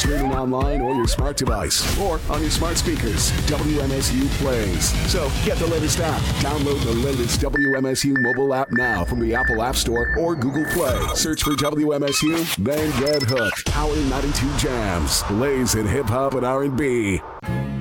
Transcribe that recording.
streaming online or your smart device, or on your smart speakers. WMSU plays. So get the latest app. Download the latest WMSU mobile app now from the Apple App Store or Google Play. Search for WMSU, then get hooked. Power 92 Jams. Lays in hip hop and R&B.